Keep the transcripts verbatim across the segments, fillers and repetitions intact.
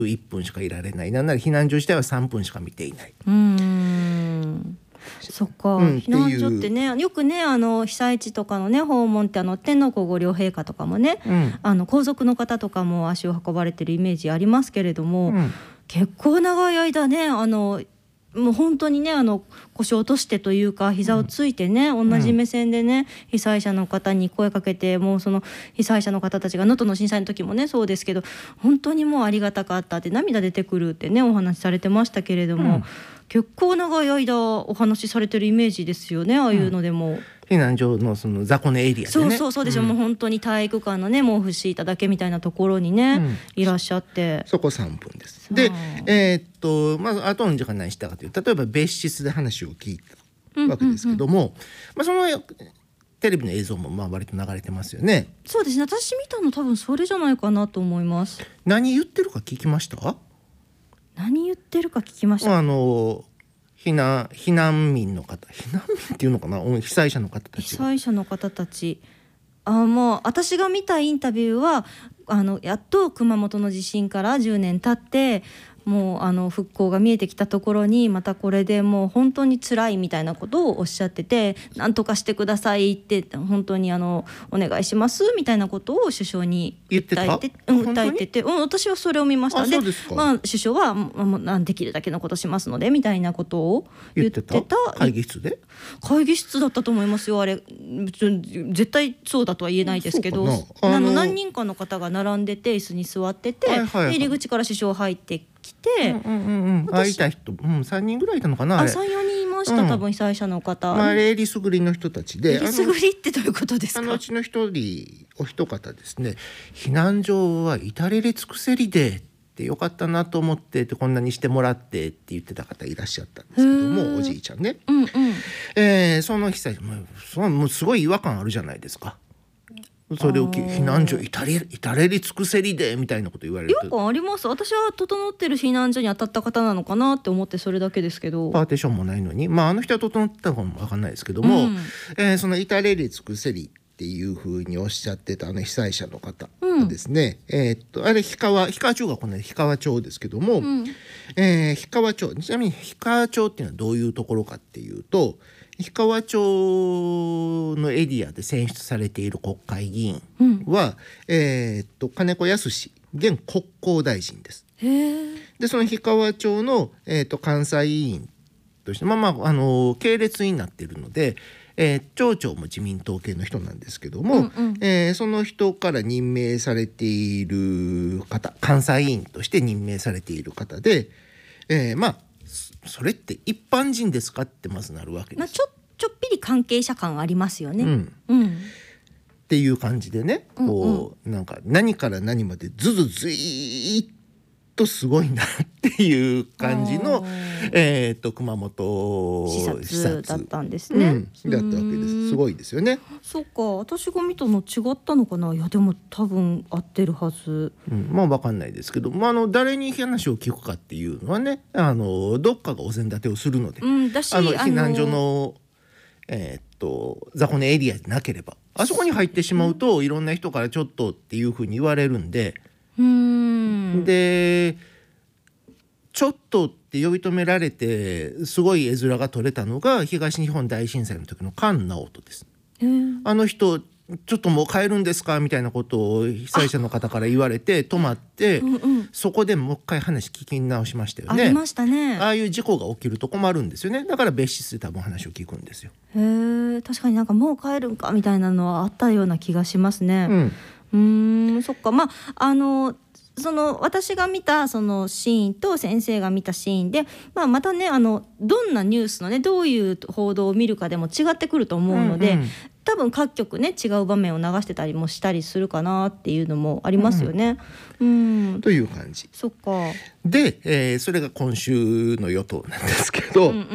いっぷんしかいられない、なんなら避難所自体はさんぷんしか見ていない。 うーんそっか、 うん避難所ってねよくねあの被災地とかのね訪問ってあの天皇皇后両陛下とかもね、うん、あの皇族の方とかも足を運ばれてるイメージありますけれども、うん、結構長い間ねあのもう本当にねあの腰を落としてというか膝をついてね、うん、同じ目線でね被災者の方に声かけて、もうその被災者の方たちが能登の震災の時もねそうですけど本当にもうありがたかったって涙出てくるってねお話しされてましたけれども、うん、結構長い間お話しされてるイメージですよね、ああいうのでも、うん、 避難所のその雑魚寝エリアでね、 そうそうそうでしょ、うん、もう本当に体育館のね毛布敷いただけみたいなところにね、うん、いらっしゃって、 そこさんぷんです。で、えー、っとまず後の時間何したかというと、例えば別室で話を聞いたわけですけども、うんうんうん、まあ、そのテレビの映像もまあ割と流れてますよね。 そうですね、私見たの多分それじゃないかなと思います。 何言ってるか聞きました？ 何言ってるか聞きました。 あの避難避難民の方、避難民っていうのかな、被災者の方たち被災者の方たちあもう私が見たインタビューはあのやっと熊本の地震からじゅうねん経ってもうあの復興が見えてきたところにまたこれでもう本当に辛いみたいなことをおっしゃってて、なんとかしてくださいって本当にあのお願いしますみたいなことを首相に訴えてうん、訴えてて、うん、私はそれを見ました。で、まあ、首相はもうできるだけのことしますのでみたいなことを言ってた。 言ってた会議室で会議室だったと思いますよ。あれ絶対そうだとは言えないですけど、あの何人かの方が並んでて椅子に座ってて、はいはいはい、入り口から首相入って来て、うんうんうん、会いた人、うん、さんにんぐらいいたのかな、あれ。 あ、さん、よにんいました、うん、多分被災者の方、 まあ、あれえりすぐりの人たちで、 えりすぐりってどういうことですか？ あのうちの一人お一方ですね、避難所は至れり尽くせりでってよかったなと思ってってこんなにしてもらってって言ってた方いらっしゃったんですけども、おじいちゃんね、うんうん、えー、その被災者もそのもうすごい違和感あるじゃないですか。それを避難所至れ、至れり尽くせりでみたいなこと言われると違和感あります。私は整ってる避難所に当たった方なのかなって思ってそれだけですけど、 パーテーションもないのに、まあ、あの人は整ったかも分かんないですけども、うん、えー、その至れり尽くせりっていうふうにおっしゃってたあの被災者の方ですね、うん、えー、っとあれ氷川氷川町がこの氷川町ですけども、うん、えー、氷川町ちなみに氷川町っていうのはどういうところかっていうと、氷川町のエリアで選出されている国会議員は、うん、えー、っと金子恭之現国交大臣です。 へー。 でその氷川町の、えー、っと関西委員としてまあまあ、あの系列になっているので、えー、町長も自民党系の人なんですけども、うんうん、えー、その人から任命されている方、関西委員として任命されている方で、えー、まあそれって一般人ですかってまずなるわけです、まあ、 ちょ、ちょっぴり関係者感ありますよね、 うんうん、っていう感じでね、こう、うんうん、なんか何から何までずずずいっとすごいなっていう感じの、えー、と熊本視察だったんですね、 うん、だったわけです。すごいですよね。 そっか、私が見たの違ったのかな。いやでも多分合ってるはず、 うん、まあ分かんないですけど、まあ、あの誰に話を聞くかっていうのはね、あのどっかがお膳立てをするので、うん、だしあの避難所の、えー、っと雑魚寝エリアでなければあそこに入ってしまうといろんな人からちょっとっていうふうに言われるんで、うーんでちょっとって呼び止められてすごい絵面が撮れたのが東日本大震災の時の菅直人です。あの人ちょっともう帰るんですかみたいなことを被災者の方から言われて止まって、うんうん、そこでもう一回話聞き直しましたよね。 ありましたね。 ああいう事故が起きると困るんですよね。だから別室で多分話を聞くんですよ。 へー、確かになんかもう帰るんかみたいなのはあったような気がしますね。うん、うーん、そっか。まああのその私が見たそのシーンと先生が見たシーンで、まあ、またねあのどんなニュースのねどういう報道を見るかでも違ってくると思うので、うんうん、多分各局ね違う場面を流してたりもしたりするかなっていうのもありますよね、うんうん、という感じ。 そっか。 で、えー、それが今週の与党なんですけど、うんうんうん、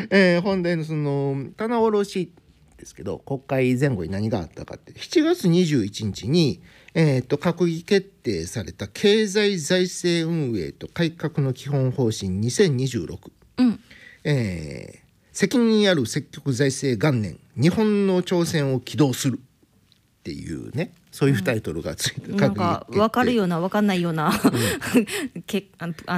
えー、本題のその棚卸しですけど、国会前後に何があったかってしちがつにじゅういちにちに、えー、と閣議決定された経済財政運営と改革の基本方針にせんにじゅうろく、うんえー、責任ある積極財政元年日本の挑戦を起動するっっていうね、そういうタイトルがついて、 うん、なんか分かるような分かんないような、うん、けあ